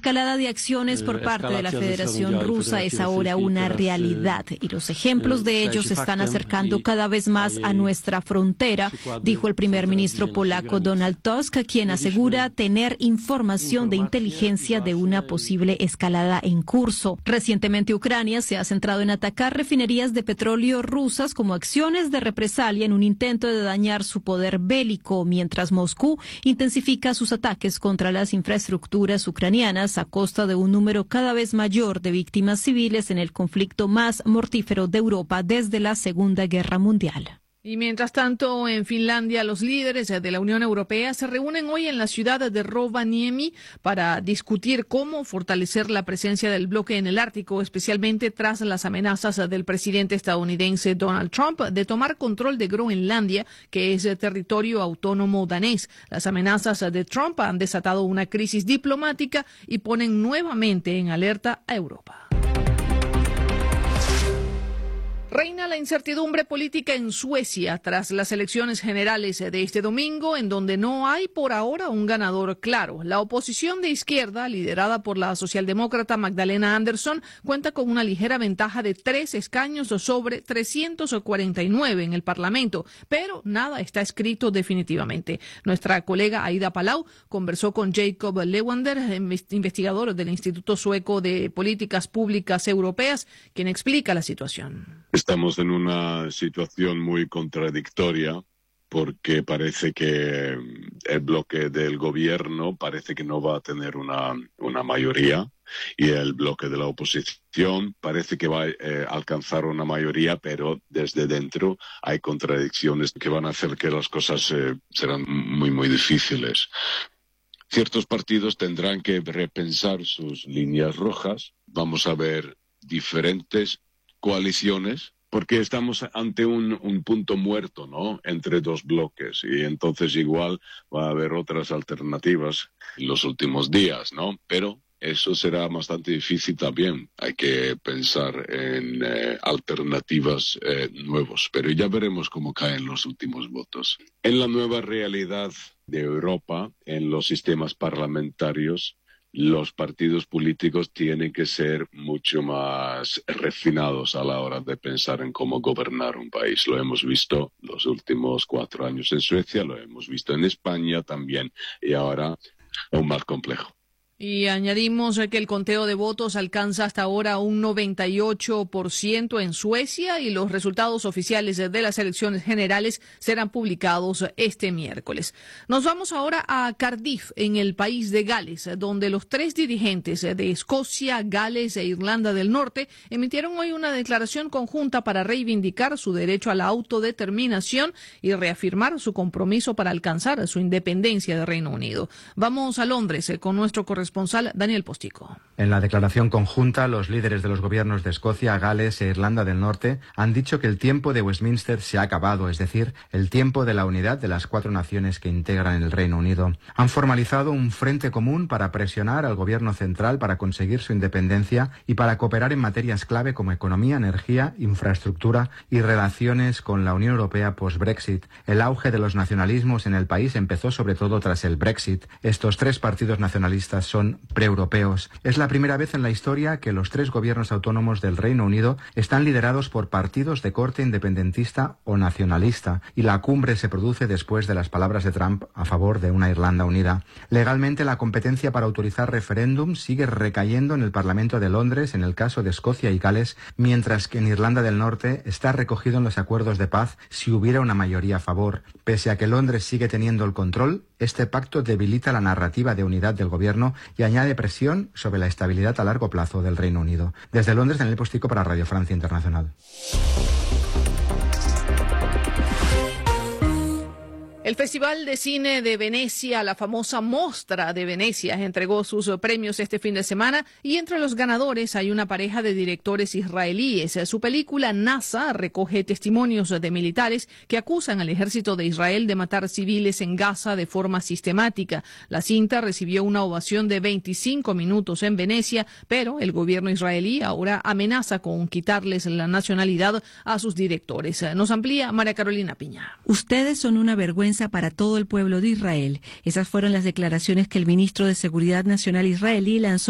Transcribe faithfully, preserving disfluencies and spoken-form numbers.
escalada de acciones por parte de la Federación Rusa es ahora una realidad y los ejemplos de ellos se están acercando cada vez más a nuestra frontera, dijo el primer ministro polaco Donald Tusk, quien asegura tener información de inteligencia de una posible escalada en curso. Recientemente Ucrania se ha centrado en atacar refinerías de petróleo rusas como acciones de represalia en un intento de dañar su poder bélico, mientras Moscú intensifica sus ataques contra las infraestructuras ucranianas a costa de un número cada vez mayor de víctimas civiles en el conflicto más mortífero de Europa desde la Segunda Guerra Mundial. Y mientras tanto, en Finlandia, los líderes de la Unión Europea se reúnen hoy en la ciudad de Rovaniemi para discutir cómo fortalecer la presencia del bloque en el Ártico, especialmente tras las amenazas del presidente estadounidense Donald Trump de tomar control de Groenlandia, que es territorio autónomo danés. Las amenazas de Trump han desatado una crisis diplomática y ponen nuevamente en alerta a Europa. Reina la incertidumbre política en Suecia tras las elecciones generales de este domingo, en donde no hay por ahora un ganador claro. La oposición de izquierda, liderada por la socialdemócrata Magdalena Andersson, cuenta con una ligera ventaja de tres escaños sobre trescientos cuarenta y nueve en el Parlamento, pero nada está escrito definitivamente. Nuestra colega Aida Palau conversó con Jacob Lewander, investigador del Instituto Sueco de Políticas Públicas Europeas, quien explica la situación. Estamos en una situación muy contradictoria porque parece que el bloque del gobierno parece que no va a tener una, una mayoría y el bloque de la oposición parece que va a eh, alcanzar una mayoría, pero desde dentro hay contradicciones que van a hacer que las cosas eh, serán muy, muy difíciles. Ciertos partidos tendrán que repensar sus líneas rojas. Vamos a ver diferentes coaliciones, porque estamos ante un, un punto muerto, ¿no?, entre dos bloques, y entonces igual va a haber otras alternativas en los últimos días, ¿no? Pero eso será bastante difícil también. Hay que pensar en eh, alternativas eh, nuevas, pero ya veremos cómo caen los últimos votos. En la nueva realidad de Europa, en los sistemas parlamentarios, los partidos políticos tienen que ser mucho más refinados a la hora de pensar en cómo gobernar un país. Lo hemos visto los últimos cuatro años en Suecia, lo hemos visto en España también, y ahora aún más complejo. Y añadimos que el conteo de votos alcanza hasta ahora un noventa y ocho por ciento en Suecia y los resultados oficiales de las elecciones generales serán publicados este miércoles. Nos vamos ahora a Cardiff, en el país de Gales, donde los tres dirigentes de Escocia, Gales e Irlanda del Norte emitieron hoy una declaración conjunta para reivindicar su derecho a la autodeterminación y reafirmar su compromiso para alcanzar su independencia del Reino Unido. Vamos a Londres con nuestro corresponsal Daniel Postico. En la declaración conjunta, los líderes de los gobiernos de Escocia, Gales e Irlanda del Norte han dicho que el tiempo de Westminster se ha acabado, es decir, el tiempo de la unidad de las cuatro naciones que integran el Reino Unido. Han formalizado un frente común para presionar al gobierno central para conseguir su independencia y para cooperar en materias clave como economía, energía, infraestructura y relaciones con la Unión Europea post-Brexit. El auge de los nacionalismos en el país empezó sobre todo tras el Brexit. Estos tres partidos nacionalistas son preeuropeos. Es la primera vez en la historia que los tres gobiernos autónomos del Reino Unido están liderados por partidos de corte independentista o nacionalista, y la cumbre se produce después de las palabras de Trump a favor de una Irlanda unida. Legalmente, la competencia para autorizar referéndums sigue recayendo en el Parlamento de Londres en el caso de Escocia y Gales, mientras que en Irlanda del Norte está recogido en los acuerdos de paz si hubiera una mayoría a favor. Pese a que Londres sigue teniendo el control, este pacto debilita la narrativa de unidad del gobierno y añade presión sobre la estabilidad a largo plazo del Reino Unido. Desde Londres, Daniel Postico para Radio Francia Internacional. El Festival de Cine de Venecia, la famosa Mostra de Venecia, entregó sus premios este fin de semana y entre los ganadores hay una pareja de directores israelíes. Su película NASA recoge testimonios de militares que acusan al ejército de Israel de matar civiles en Gaza de forma sistemática. La cinta recibió una ovación de veinticinco minutos en Venecia, pero el gobierno israelí ahora amenaza con quitarles la nacionalidad a sus directores. Nos amplía María Carolina Piña. Ustedes son una vergüenza para todo el pueblo de Israel. Esas fueron las declaraciones que el ministro de Seguridad Nacional israelí lanzó